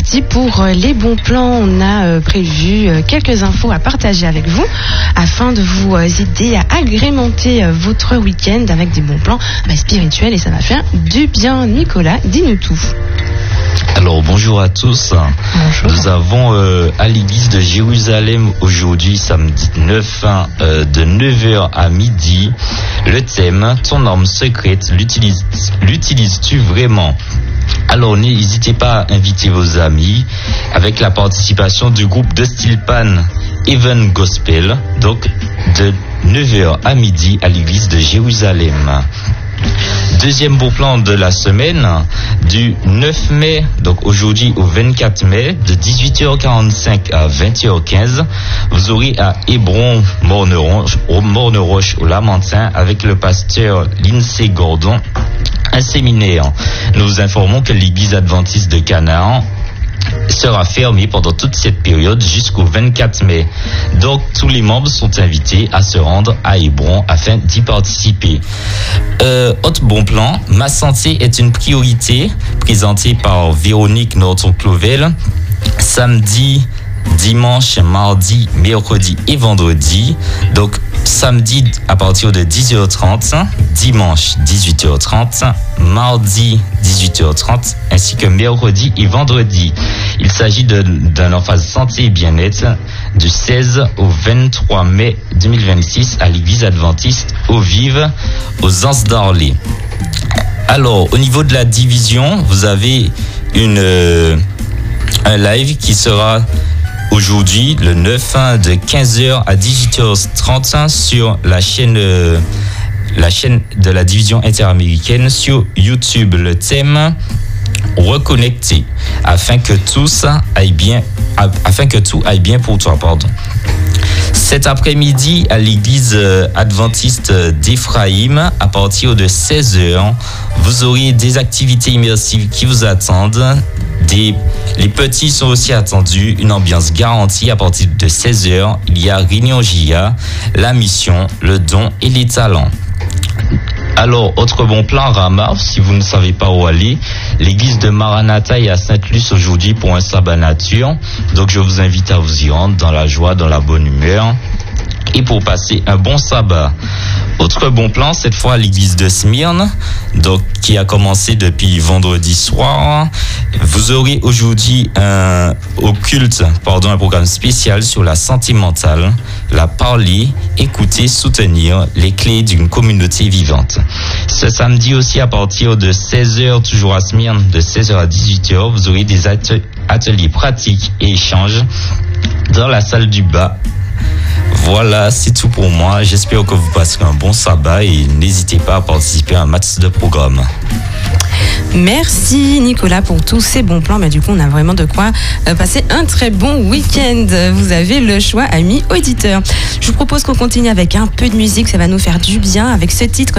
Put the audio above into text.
parti pour les bons plans. On a prévu quelques infos à partager avec vous afin de vous aider à agrémenter votre week-end avec des bons plans spirituels et ça va faire du bien. Nicolas, dis-nous tout. Alors bonjour à tous. Bonjour. Nous avons à l'église de Jérusalem aujourd'hui samedi 9 de 9h à midi le thème ton arme secrète l'utilises-tu vraiment? Alors n'hésitez pas à inviter vos amis avec la participation du groupe de style Pan Even Gospel, donc de 9h à midi à l'église de Jérusalem. Deuxième beau plan de la semaine, du 9 mai, donc aujourd'hui au 24 mai, de 18h45 à 20h15, vous aurez à Hébron, Morne-Roche au Lamentin, avec le pasteur Lindsay Gordon, un séminaire. Nous vous informons que l'église adventiste de Canaan sera fermée pendant toute cette période jusqu'au 24 mai. Donc tous les membres sont invités à se rendre à Hébron afin d'y participer. Autre bon plan, Ma santé est une priorité, présenté par Véronique Norton-Clovel, samedi, dimanche, mardi, mercredi et vendredi. Donc samedi à partir de 10h30, dimanche 18h30, mardi 18h30 ainsi que mercredi et vendredi. Il s'agit d'un emphase santé et bien-être du 16 au 23 mai 2026 à l'église adventiste Eau Vive aux Anses d'Arlé. Alors au niveau de la division, vous avez un live qui sera aujourd'hui, le 9 de 15h à 18h30 sur la chaîne de la division interaméricaine sur YouTube. Le thème reconnecter afin que tout aille bien pour toi. Cet après-midi, à l'église adventiste d'Éphraïm, à partir de 16h, vous aurez des activités immersives qui vous attendent. Les petits sont aussi attendus, une ambiance garantie. À partir de 16h, il y a Réunion JA, la mission, le don et les talents. Alors, autre bon plan, Rama, si vous ne savez pas où aller, l'église de Maranatha est à Sainte-Luce aujourd'hui pour un sabbat nature. Donc, je vous invite à vous y rendre dans la joie, dans la bonne humeur et pour passer un bon sabbat. Autre bon plan, cette fois à l'église de Smyrne, donc qui a commencé depuis vendredi soir. Vous aurez aujourd'hui un programme spécial sur la santé mentale, la parler, écouter, soutenir, les clés d'une communauté vivante. Ce samedi aussi à partir de 16h, toujours à Smyrne, de 16h à 18h, vous aurez des ateliers pratiques et échanges dans la salle du bas. Voilà, c'est tout pour moi. J'espère que vous passerez un bon sabbat et n'hésitez pas à participer à un match de programme. Merci Nicolas pour tous ces bons plans. Du coup, on a vraiment de quoi passer un très bon week-end. Vous avez le choix, amis auditeurs. Je vous propose qu'on continue avec un peu de musique. Ça va nous faire du bien avec ce titre.